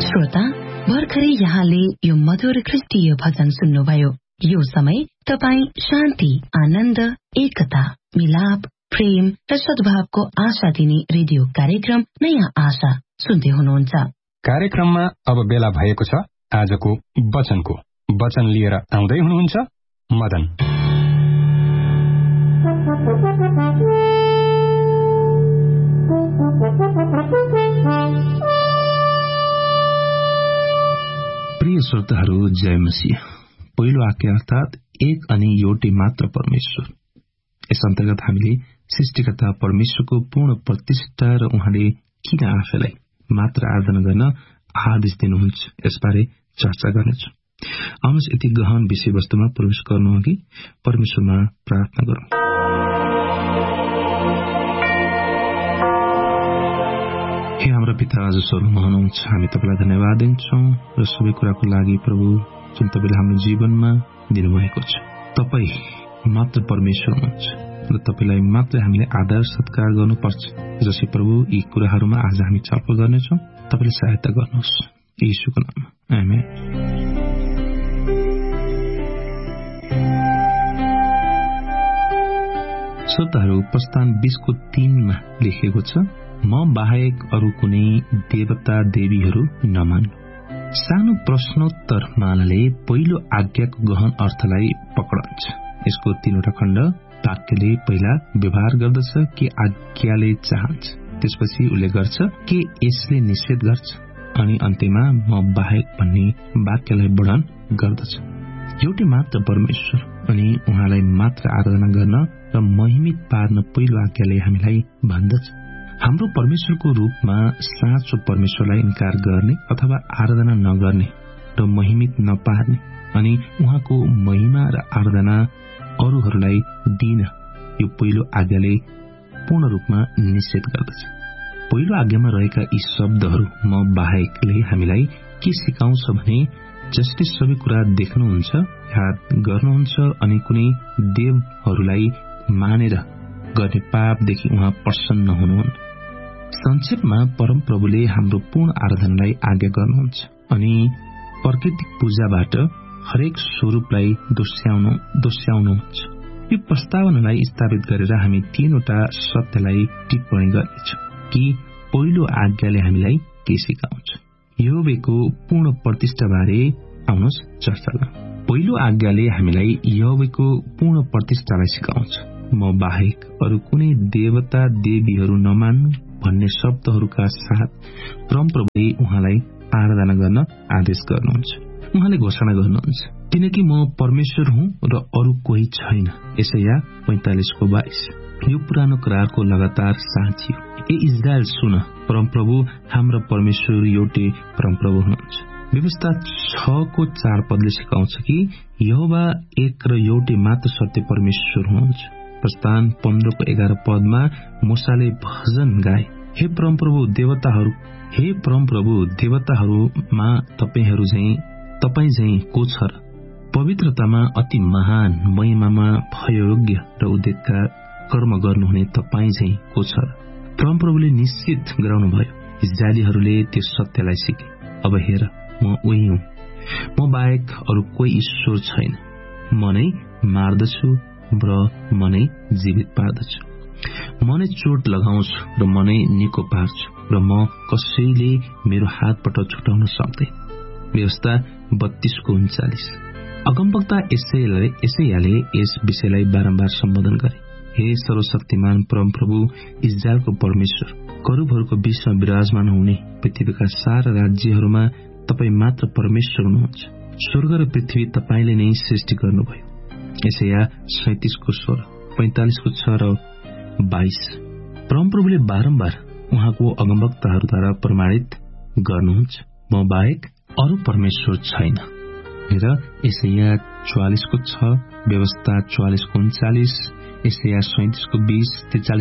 श्रोता, भर्खरै यहाँले यो मधुर ख्रिस्टीय भजन सुन्नुभयो। यो समय तपाईँ शान्ति, आनन्द, एकता, मिलाप, प्रेम र सद्भावको आशा दिने रेडियो कार्यक्रम नयाँ आशा सुन्दै हुनुहुन्छ। कार्यक्रममा अब बेला भएको छ आजको वचनको। वचन लिएर आउँदै हुनुहुन्छ मदन। प्रिय श्रोताहरू, जय मसीह। पहिलो आज्ञा अर्थात एक अनि एउटै मात्र परमेश्वर। यस अन्तर्गत हामीले सृष्टिकर्ता परमेश्वरको पूर्ण प्रतिष्ठा र उहाँले किन आफैलाई मात्र आराधना गर्न आदेश दिनुहुन्छ यसबारे चर्चा गर्नेछौँ। आउनुहोस् यति गहन विषयवस्तुमा प्रवेश गर्नु अघि परमेश्वरमा प्रार्थना गरौँ। हे हाम्रो पिता आज स्वर्गमा हुनुहुन्छ, हामी तपाईलाई धन्यवाद दिन्छौँ र सबै कुराको लागि प्रभु जुन तपाईले हाम्रो जीवनमा दिनुभएको छ। तपाईँ मात्र परमेश्वर हुनुहुन्छ र तपाईलाई मात्र हामीले आदर सत्कार गर्नुपर्छ। जसै प्रभु यी कुराहरूमा आज हामी छलफल गर्नेछौँ, तपाईले सहायता गर्नुहोस् येशूको नाममा, आमेन। श्रोताहरू, प्रस्थान 20:3 लेखिएको छ, म बाहेक अरू कुनै देवता देवीहरू नमान्नु। सानो प्रश्नोत्तर मालाले पहिलो आज्ञाको गहन अर्थलाई पक्रन्छ। यसको 3वटा खण्ड वाक्यले पहिला व्यवहार गर्दछ के आज्ञाले चाहन्छ, त्यसपछि उसले गर्छ के यसले निषेध गर्छ, अनि अन्त्यमा म बाहेक भन्ने वाक्यलाई वर्णन गर्दछ। एउटै मात्र परमेश्वर अनि उहाँलाई मात्र आराधना गर्न र महिमित पार्न पहिलो आज्ञाले हामीलाई भन्दछ। हाम्रो परमेश्वरको रूपमा साँचो परमेश्वरलाई इन्कार गर्ने अथवा आराधना नगर्ने र महिमित नपार्ने अनि उहाँको महिमा र आराधना अरूहरूलाई दिन यो पहिलो आज्ञाले पूर्ण रूपमा निषेध गर्दछ। पहिलो आज्ञामा रहेका यी शब्दहरू म बाहेकले हामीलाई के सिकाउँछ भने जसले सबै कुरा देख्नुहुन्छ, याद गर्नुहुन्छ अनि कुनै देवहरूलाई मानेर गर्ने पापदेखि उहाँ प्रसन्न हुनुहुन्न। संक्षेपमा परमप्रभुले हाम्रो पूर्ण आराधनालाई आज्ञा गर्नुहुन्छ अनि प्राकृतिक पूजाबाट हरेक स्वरूपलाई दोस्याउनुहुन्छ। यो प्रस्तावनालाई स्थापित गरेर हामी 3वटा सत्यलाई टिप्पणी गर्नेछौँ कि पहिलो आज्ञाले हामीलाई के सिकाउँछ। यहोवाको पूर्ण प्रतिष्ठाबारे आउनुहोस् चर्चा गरौँ। पहिलो आज्ञाले हामीलाई यहोवाको पूर्ण प्रतिष्ठालाई सिकाउँछ। म बाहेक अरू कुनै देवता देवीहरू नमान्नु भन्ने शब्दहरूका साथ परमप्रभुले उहाँलाई आराधना गर्न आदेश गर्नुहुन्छ। उहाँले घोषणा गर्नुहुन्छ, किनकि म परमेश्वर हुँ र अरू कोही छैन। यशाया 45:22। यो पुरानो करारको लगातार साक्षी हो। ए इजरायल सुन, परमप्रभु हाम्रो परमेश्वर एउटै परमप्रभु हुनुहुन्छ। व्यवस्था 6:4 सिकाउँछ कि यहोवा एक र एउटै मात्र सत्य परमेश्वर हुनुहुन्छ। प्रस्थान 15:11 मूसाले भजन गाए, हे परमप्रभु देवताहरूमा तपाईँ झैं को छ र? पवित्रतामा अति महान, महिमामा भययोग्य र उद्धारका कर्म गर्नुहुने तपाईँ झैं को छ र? परमप्रभुले निश्चित गराउनु भयो। इजरायलीहरूले त्यो सत्यलाई सिके। अब हेर, म उही हुँ, म बाहेक अरू कोही ईश्वर छैन। म नै मार्दछु र म नै जीवित पार्दछु। म नै चोट लगाउँछु र म नै निको पार्छु र म कसैले मेरो हातबाट छुटाउन सक्दैन। व्यवस्था 32:39। अगमवक्ता यसैयाले यस विषयलाई बारम्बार सम्बोधन गरे। हे सर्वशक्तिमान परमप्रभु इजरायलको परमेश्वर, करूबहरूको बीचमा विराजमान हुने पृथ्वीका सारा राज्यहरूमा तपाईँ मात्र परमेश्वर हुनुहुन्छ। स्वर्ग र पृथ्वी तपाईले नै सृष्टि गर्नुभयो। यशाया 37:16, 45:6 र 22। परमप्रभुले बारम्बार उहाँको अगमवक्ताहरूद्वारा प्रमाणित गर्नुहुन्छ, म बाहेक अरू परमेश्वर छैन। र यशाया 44:6, व्यवस्था 44:39, यशाया 37:20,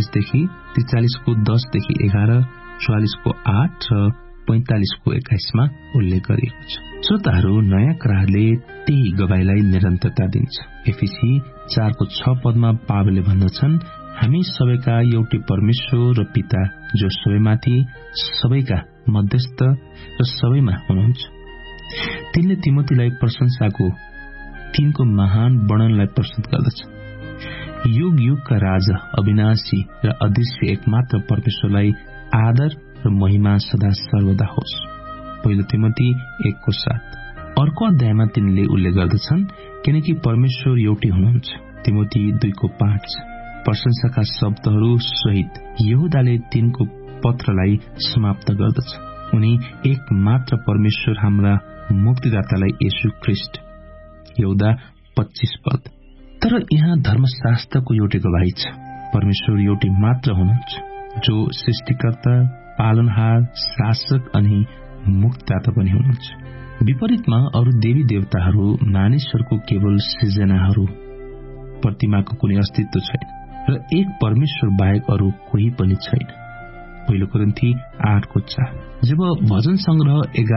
43:10-11, 44:8 र 45:21 उल्लेख गरिएको छ। श्रोताहरू, नयाँ करारले त्यही गवाईलाई निरन्तरता दिन्छ। एफिसी 4:6 पावलले भन्दछन्, हामी सबैका एउटै परमेश्वर र पिता जो सबैमाथि सबैका मध्यस्थ र सबैमा हुनुहुन्छ। तिनले तिमोथीलाई प्रशंसाको तिनको महान वर्णनलाई प्रस्तुत गर्दछ। युग युगका राजा, अविनाशी र अदृश्य एकमात्र परमेश्वरलाई आदर र महिमा सदा सर्वदा होस्। पहिलो तिमोथी 1:7। अर्को अध्यायमा तिनले उल्लेख गर्दछन् किनकि परमेश्वर एउटै हुनुहुन्छ। तिमोथी 2:5। प्रशंसाका शब्दहरू सहित यहुदाले तिनको पत्रलाई समाप्त गर्दछ। उनी एक मात्र परमेश्वर हाम्रा मुक्तिदातालाई येशू ख्रीष्ट। यहुदा 25 तर यहाँ धर्मशास्त्रको एउटै गवाही छ। परमेश्वर एउटै मात्र हुनुहुन्छ जो सृष्टिकर्ता, पालनहार, शासक अनि मुक्तिदाता पनि हुनुहुन्छ। विपरीतमा अरू देवी देवताहरू मानिसहरूको केवल सृजनाहरू, प्रतिमाको कुनै अस्तित्व छैन र एक परमेश्वर बाहेक अरू कोही पनि छैन। पहिलो कोरिन्थी 8:4। जब भजन संग्रह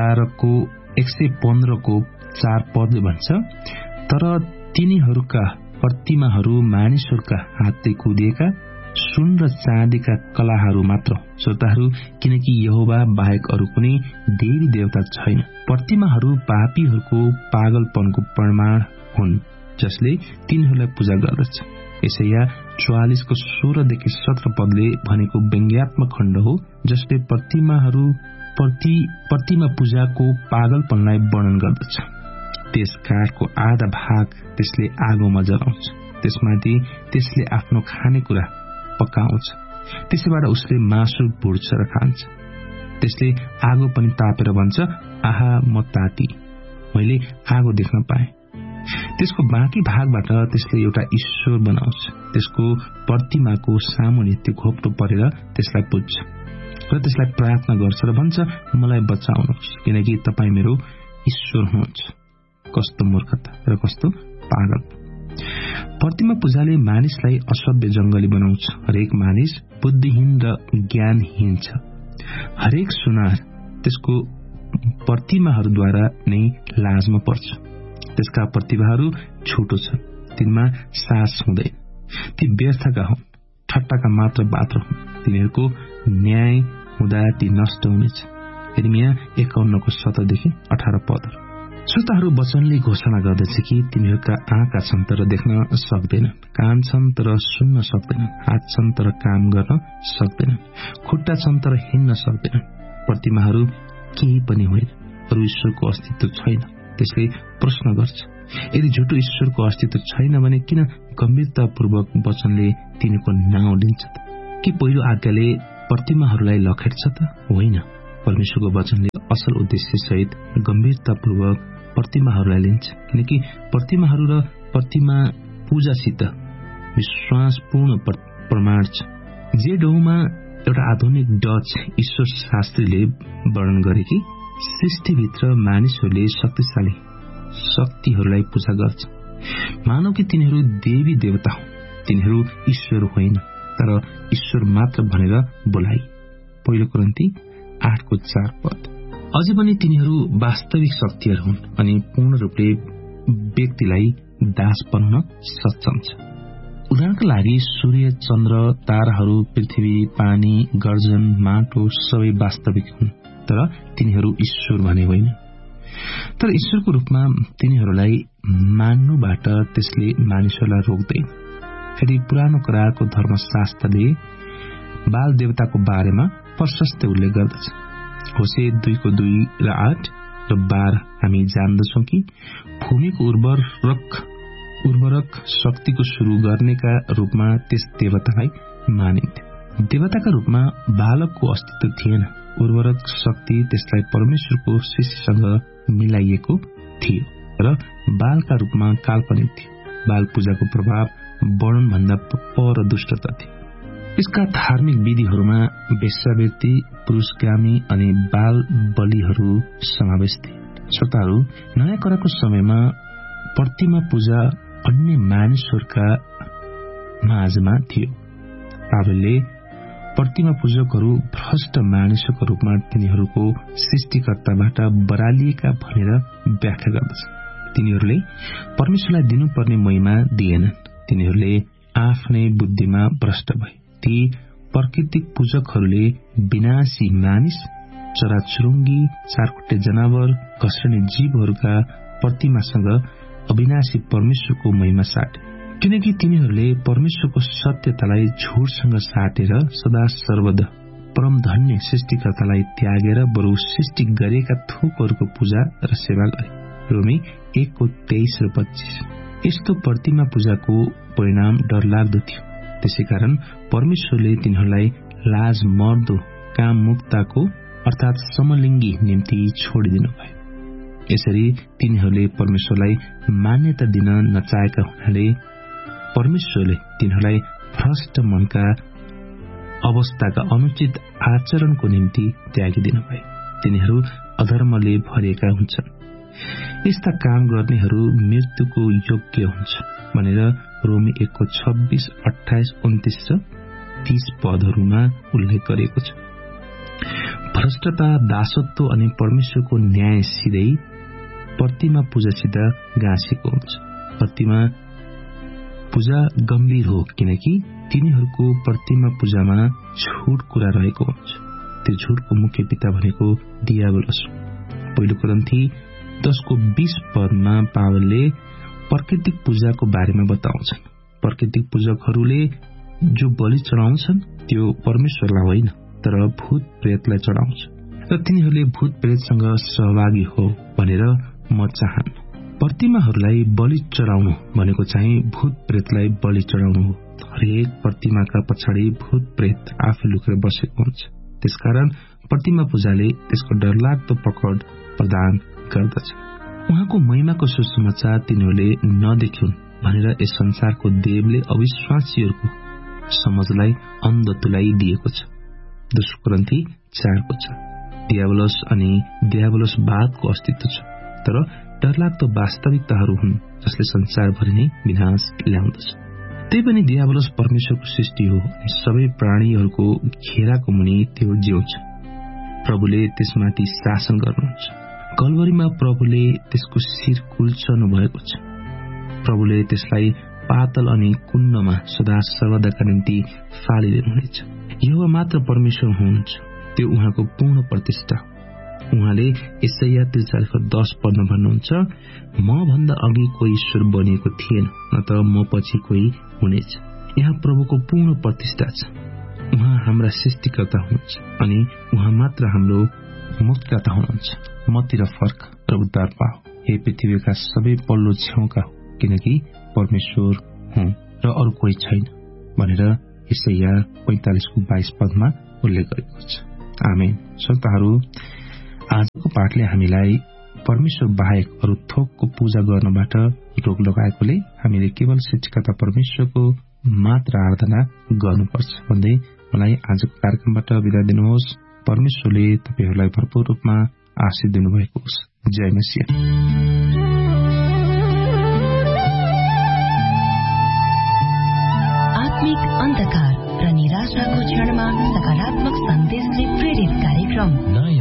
11:115 भन्छ, तर तिनीहरूका प्रतिमाहरू मानिसहरूका हातले कुदिएका सुन र चाँदीका कलाहरू मात्र श्रोताहरू, किनकि यहोवा बाहेक अरू कुनै देवी देवता छैन। प्रतिमाहरू पापीहरूको पागलपनको प्रमाण हुन् जसले तिनीहरूलाई पूजा गर्दछ। यसैया 44:16-17 भनेको व्यङ्ग्यात्मक खण्ड हो जसले प्रतिमा पूजाको पागलपनलाई वर्णन गर्दछ। त्यस काठको आधा भाग त्यसले आगोमा जलाउँछ, त्यसमाथि त्यसले आफ्नो खानेकुरा पकाउँछ, त्यसैबाट उसले मासु भुट्छ र खान्छ। त्यसले आगो पनि तापेर भन्छ, आहा म ताती, मैले आगो देख्न पाएँ। त्यसको बाँकी भागबाट त्यसले एउटा ईश्वर बनाउँछ, त्यसको प्रतिमाको सामुन्ने त्यो घोप्टो परेर त्यसलाई पुज्छ र त्यसलाई प्रार्थना गर्छ र भन्छ, मलाई बचाउनुहोस् किनकि तपाईँ मेरो ईश्वर हुनुहुन्छ। कस्तो मूर्खता र कस्तो पागल। प्रतिमा पूजाले मानिसलाई असभ्य जंगली बनाउँछ। हरेक मानिस बुद्धिहीन र ज्ञानहीन छ। हरेक सुनार त्यसको प्रतिमाहरूद्वारा नै लाजमा पर्छ। त्यसका प्रतिभाहरू छोटो छन्, तिनमा सास हुँदैन, ती व्यर्थका हुन्, ठट्टाका मात्र पात्र हुन्। तिनीहरूको न्याय हुँदा ती नष्ट हुनेछ। यिर्मिया 51:17-18 श्रोताहरू, वचनले घोषणा गर्दछ कि तिनीहरूका आँखा छन् तर देख्न सक्दैनन्, कान छन् तर सुन्न सक्दैनन्, हात छन् तर काम गर्न सक्दैनन्, खुट्टा छन् तर हिँड्न सक्दैनन्। प्रतिमाहरू केही पनि होइन, अरू ईश्वरको अस्तित्व छैन। त्यसले प्रश्न गर्छ, यदि झुटो ईश्वरको अस्तित्व छैन भने किन गम्भीरतापूर्वक वचनले तिनीको नाउँ लिन्छ त? कि पहिलो आज्ञाले प्रतिमाहरूलाई लखेट्छ त? होइन, परमेश्वरको वचनले असल उद्देश्य सहित गम्भीरतापूर्वक प्रतिमाहरूलाई लिन्छ, किनकि प्रतिमाहरू र प्रतिमा पूजासित विश्वासपूर्ण प्रमाण छ। जे डोमा एउटा आधुनिक डच ईश्वर शास्त्रीले वर्णन गरे कि सृष्टिभित्र मानिसहरूले शक्तिशाली शक्तिहरूलाई पूजा गर्छ। मानव कि तिनीहरू देवी देवता हुन्, तिनीहरू ईश्वर होइन तर ईश्वर मात्र भनेर बोलाइ। पहिलो कोरिन्थी 8:4। अझै पनि तिनीहरू वास्तविक शक्तिहरू हुन् अनि पूर्ण रूपले व्यक्तिलाई दास बनाउन सक्षम छ। उदाहरणका लागि सूर्य, चन्द्र, ताराहरू, पृथ्वी, पानी, गर्जन, माटो सबै वास्तविक हुन् तर तिनीहरू ईश्वर भने होइन। तर ईश्वरको रूपमा तिनीहरूलाई मान्नुबाट त्यसले मानिसहरूलाई रोक्दैन। फेरि पुरानो करारको धर्मशास्त्रले बाल देवताको बारेमा प्रशस्त उल्लेख गर्दछ। होशे 2:2-8 र 12 हामी जान्दछौं कि भूमिको उर्वरक शक्तिको शुरू गर्नेका रूपमा त्यस देवतालाई मानिन्थ्यो। देवताका रूपमा बालकको अस्तित्व थिएन। उर्वरक शक्ति त्यसलाई परमेश्वरको सृष्टिसँग मिलाइएको थियो र बालका रूपमा काल्पनिक थियो। बाल पूजाको प्रभाव वर्णनभन्दा पर दुष्टता थियो। यसका धार्मिक विधिहरूमा वेश्यावृत्ति, पुरुषगामी अनि बाल बलिहरू समावेश थिए। श्रोताहरू, नयाँ करारको समयमा प्रतिमा पूजा अन्य मानिसहरूका माझमा थियो। पावलले प्रतिमा पूजकहरू भ्रष्ट मानिसको रूपमा तिनीहरूको सृष्टिकर्ताबाट बरालिएका भनेर व्याख्या गर्दछ। तिनीहरूले परमेश्वरलाई दिनुपर्ने महिमा दिएनन्। तिनीहरूले आफ्नै बुद्धिमा भ्रष्ट भए। ती प्राकृतिक पूजकहरूले विनाशी मानिस चराचुरुङ्गी, चारखुट्टे जनावर, घस्रने जीवहरूका प्रतिमासँग अविनाशी परमेश्वरको महिमा साटे, किनकि तिनीहरूले परमेश्वरको सत्यतालाई झुटसँग साटेर सदा सर्वदा परम धन्य सृष्टिकर्तालाई त्यागेर बरु सृष्टि गरेका थोकहरूको पूजा र सेवा गरे। रोमी 1:23-25। यस्तो प्रतिमा पूजाको परिणाम डरलाग्दो थियो। त्यसैकारण परमेश्वरले तिनीहरूलाई लाज मर्दो काम मुक्तको अर्थात समलिङ्गी निम्ति छोडिदिनु भयो। यसरी तिनीहरूले परमेश्वरलाई मान्यता दिन नचाहेका हुनाले परमेश्वरले तिनीहरूलाई भ्रष्ट मनका अवस्थाका अनुचित आचरणको निम्ति त्यागिदिनु भयो। तिनीहरू अधर्मले भरिएका हुन्छन्। यस्ता काम गर्नेहरू मृत्युको योग्य हुन्छ भनेर रोमी 1:26, 28, 29 र 30 पदहरूमा उल्लेख गरिएको छ। भ्रष्टता, दासत्व अनि परमेश्वरको न्याय सिधै प्रतिमा पूजासित गाँसेको हुन्छ। प्रतिमा पूजा गम्भीर हो किनकि तिनीहरूको प्रतिमा पूजामा झुट कुरा रहेको हुन्छ। त्यो झुटको मुख्य पिता भनेको दियाबलोस। पहिलो कोरिन्थी 10:20 पदमा पावलले प्राकृतिक पूजाको बारेमा बताउँछन्। प्राकृतिक पूजकहरूले जो बलि चढाउँछन् त्यो परमेश्वरलाई होइन तर भूत प्रेतलाई चढाउँछ र तिनीहरूले भूत प्रेतसँग सहभागी हो भनेर म चाहन्न। प्रतिमाहरूलाई बलि चढाउनु भनेको चाहिँ भूत प्रेतलाई बलि चढाउनु हो। हरेक प्रतिमाका पछाडि भूत प्रेत आफै लुकेर बसेको हुन्छ। त्यसकारण प्रतिमा पूजाले त्यसको डरलाग्दो पकड प्रदान गर्दछ। उहाँको महिमाको सुसमाचार तिनीहरूले नदेखुन् भनेर यस संसारको देवले अविश्वासीहरूको समझलाई अन्ध तुल्याइदिएको छ। 2 कोरिन्थी 4 छ। दियाबलोस अनि दियाबलोसवादको अस्तित्व छ तर डरलाग्दो वास्तविकताहरू हुन् जसले संसारभरि नै विनाश ल्याउँदछ। त्यही पनि दियाबलोस परमेश्वरको सृष्टि हो अनि सबै प्राणीहरूको घेराको मुनि त्यो जिउँछ। प्रभुले त्यसमाथि शासन गर्नुहुन्छ। कलवरीमा प्रभुले त्यसको शिर कुल्चनु भएको छ। प्रभुले त्यसलाई पातल अनि कुण्डमा सदा सर्वदाका निम्ति फालिदिनुहुनेछ। यहोवा मात्र परमेश्वर हुनुहुन्छ। त्यो उहाँको पूर्ण प्रतिष्ठा। उहाँले यशाया 43:10 पदमा भन्नुहुन्छ, म भन्दा अघि कोही ईश्वर बनिएको थिएन न त म पछि कोही हुनेछ। यहाँ प्रभुको पूर्ण प्रतिष्ठा छ। उहाँ हाम्रा सृष्टिकर्ता हुनुहुन्छ अनि उहाँ मात्र हाम्रो मुक्तकर्ता हुनुहुन्छ। मतिर फर्क र उद्धार पाऊ हे पृथ्वीका सबै पल्लो छेउका हो किनकि परमेश्वर हुँ र अरू कोही छैन भनेर यशाया 45:22 पदमा उल्लेख गरेको छ। आमेन। श्रोताहरू, आजको पाठले हामीलाई परमेश्वर बाहेक अरू थोकको पूजा गर्नबाट रोक लगाएकोले हामीले केवल सृष्टिकर्ता परमेश्वरको मात्र आराधना गर्नुपर्छ भन्दै मलाई आजको कार्यक्रमबाट बिदा दिनुहोस्। परमेश्वरले तपाईहरूलाई भरपूर रूपमा आशीष दिनुभएको होस्। जय मसीह। आत्मिक अन्धकार र निराशाको क्षणमा सकारात्मक सन्देशले प्रेरित कार्यक्रम